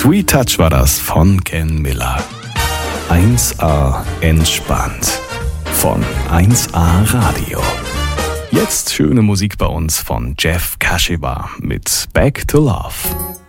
Sweet Touch war das von Ken Miller. 1A entspannt von 1A Radio. Jetzt schöne Musik bei uns von Jeff Kashiwa mit Back to Love.